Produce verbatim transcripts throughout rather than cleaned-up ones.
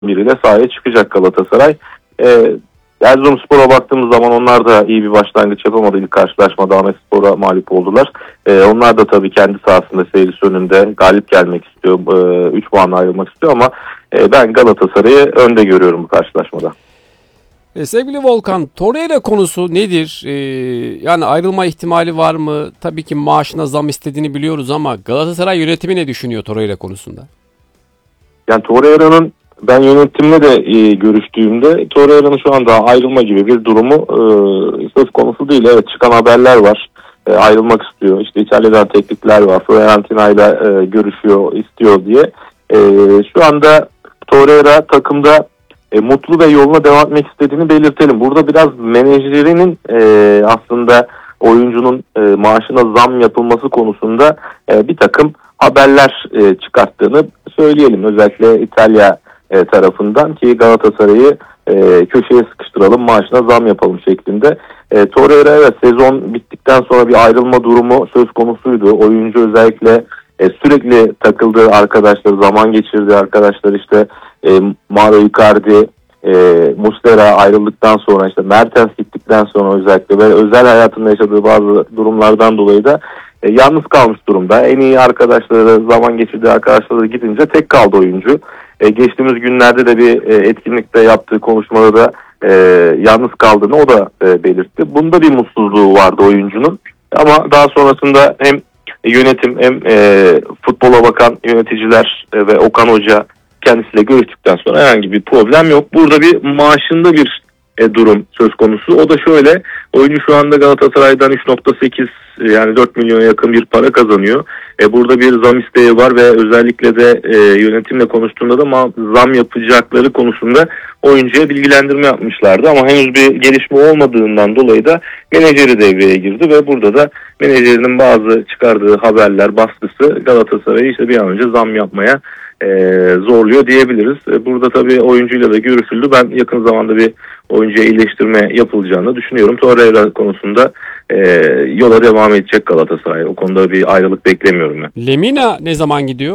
biriyle sahaya çıkacak Galatasaray. E, Erzurumspor'a baktığımız zaman onlar da iyi bir başlangıç yapamadı. İlk karşılaşmada Ahmetspor'a mağlup oldular. E, onlar da tabii kendi sahasında seyircisi önünde galip gelmek istiyor. üç puanla ayrılmak istiyor ama e, ben Galatasaray'ı önde görüyorum bu karşılaşmada. E, sevgili Volkan, Torreira konusu nedir? E, yani ayrılma ihtimali var mı? Tabii ki maaşına zam istediğini biliyoruz ama Galatasaray yönetimi ne düşünüyor Torreira konusunda? Yani Torreira'nın ben yönetimle de e, görüştüğümde Torreira'nın şu anda ayrılma gibi bir durumu e, söz konusu değil. Evet, çıkan haberler var. E, ayrılmak istiyor. İşte İtalya'dan teklifler var. Fiorentina ile e, görüşüyor, istiyor diye. E, şu anda Torreira takımda e, mutlu ve yoluna devam etmek istediğini belirtelim. Burada biraz menajerinin e, aslında oyuncunun e, maaşına zam yapılması konusunda e, bir takım haberler e, çıkarttığını söyleyelim. Özellikle İtalya e, tarafından ki Galatasaray'ı e, köşeye sıkıştıralım, maaşına zam yapalım şeklinde. E, Torreira evet sezon bittikten sonra bir ayrılma durumu söz konusuydu. Oyuncu özellikle e, sürekli takıldığı arkadaşlar, zaman geçirdiği arkadaşlar işte e, Mauro Icardi, e, Muslera ayrıldıktan sonra işte Mertens gittikten sonra özellikle ve özel hayatında yaşadığı bazı durumlardan dolayı da E, yalnız kalmış durumda. En iyi arkadaşları, zaman geçirdiği arkadaşları gidince tek kaldı oyuncu. E, geçtiğimiz günlerde de bir e, etkinlikte yaptığı konuşmada da e, yalnız kaldığını o da e, belirtti. Bunda bir mutsuzluğu vardı oyuncunun. Ama daha sonrasında hem yönetim hem e, futbola bakan yöneticiler e, ve Okan Hoca kendisiyle görüştükten sonra herhangi bir problem yok. Burada bir maaşında bir e, durum söz konusu. O da şöyle, oyuncu şu anda Galatasaray'dan üç nokta sekiz yani dört milyona yakın bir para kazanıyor. E, burada bir zam isteği var ve özellikle de e, yönetimle konuştuğunda da ma- zam yapacakları konusunda oyuncuya bilgilendirme yapmışlardı. Ama henüz bir gelişme olmadığından dolayı da menajeri devreye girdi ve burada da menajerinin bazı çıkardığı haberler, baskısı Galatasaray'ı işte bir an önce zam yapmaya e, zorluyor diyebiliriz. E, burada tabii oyuncuyla da görüşüldü. Ben yakın zamanda bir oyuncuya iyileştirme yapılacağını düşünüyorum. Torreira konusunda e, yola devam edecek Galatasaray. O konuda bir ayrılık beklemiyorum ben. Lemina ne zaman gidiyor?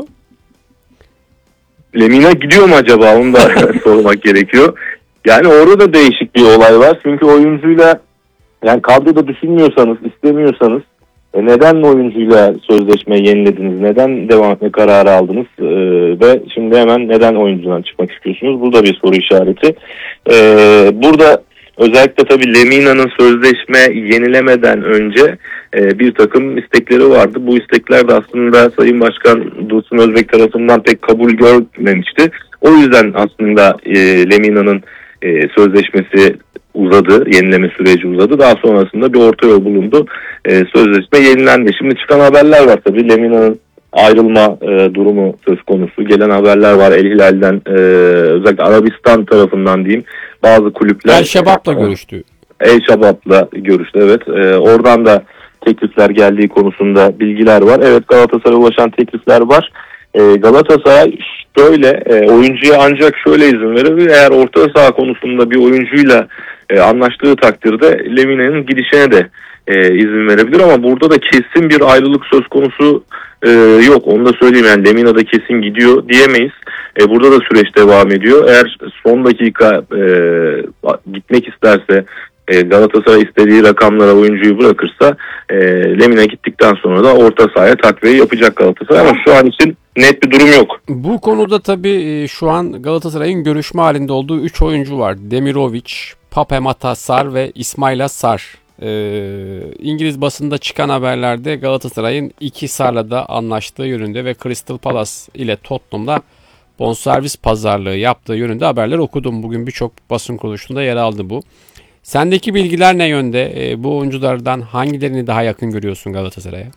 Lemina gidiyor mu acaba? Onu da sormak gerekiyor. Yani orada da değişik bir olay var. Çünkü oyuncuyla yani kadroda düşünmüyorsanız, istemiyorsanız e, neden oyuncuyla sözleşme yenilediniz? Neden devam etme kararı aldınız? E, ve şimdi hemen neden oyuncudan çıkmak istiyorsunuz? Burada bir soru işareti. E, burada özellikle tabii Lemina'nın sözleşme yenilemeden önce e, bir takım istekleri vardı. Bu istekler de aslında Sayın Başkan Dursun Özbek tarafından pek kabul görmemişti. O yüzden aslında e, Lemina'nın e, sözleşmesi uzadı, yenileme süreci uzadı. Daha sonrasında bir orta yol bulundu. E, sözleşme yenilendi. Şimdi çıkan haberler var tabii. Lemina'nın ayrılma e, durumu söz konusu. Gelen haberler var El Hilal'den, e, özellikle Arabistan tarafından diyeyim. Bazı kulüpler... El Şebap'la görüştü. El Şebap'la görüştü, evet. E, oradan da teklifler geldiği konusunda bilgiler var. Evet, Galatasaray'a ulaşan teklifler var. E, Galatasaray şöyle, e, oyuncuya ancak şöyle izin verir. Eğer orta saha konusunda bir oyuncuyla e, anlaştığı takdirde Lemina'nın gidişine de e, izin verebilir. Ama burada da kesin bir ayrılık söz konusu e, yok. Onu da söyleyeyim, yani Lemina da kesin gidiyor diyemeyiz. E, burada da süreç devam ediyor. Eğer son dakika e, gitmek isterse, e, Galatasaray istediği rakamlara oyuncuyu bırakırsa e, Lemina gittikten sonra da orta sahaya takviye yapacak Galatasaray. Ama şu an için net bir durum yok. Bu konuda tabii şu an Galatasaray'ın görüşme halinde olduğu üç oyuncu var. Demirovic, Pape Matar Sarr ve İsmaila Sarr. Ee, İngiliz basında çıkan haberlerde Galatasaray'ın iki Sarr'la da anlaştığı yönünde ve Crystal Palace ile Tottenham'da bonservis pazarlığı yaptığı yönünde haberler okudum. Bugün birçok basın kuruluşunda yer aldı bu. Sendeki bilgiler ne yönde? Ee, bu oyunculardan hangilerini daha yakın görüyorsun Galatasaray'a?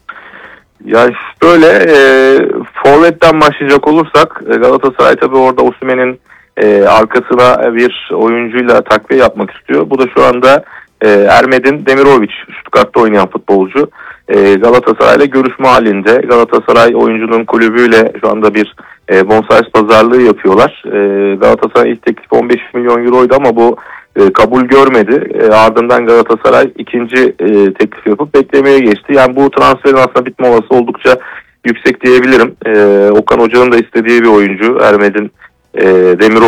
Ya böyle e, forvetten başlayacak olursak e, Galatasaray tabii orada Osimhen'in e, arkasına bir oyuncuyla takviye yapmak istiyor. Bu da şu anda e, Ermedin Demirovic, Stuttgart'ta oynayan futbolcu. E, Galatasaray'la görüşme halinde. Galatasaray oyuncunun kulübüyle şu anda bir e, bonservis pazarlığı yapıyorlar. E, Galatasaray ilk teklif on beş milyon euroydu ama bu e, kabul görmedi. E, ardından Galatasaray ikinci e, teklif yapıp beklemeye geçti. Yani bu transferin aslında bitme olası oldukça yüksek diyebilirim. E, Okan Hoca'nın da istediği bir oyuncu Ermedin e, Demirovic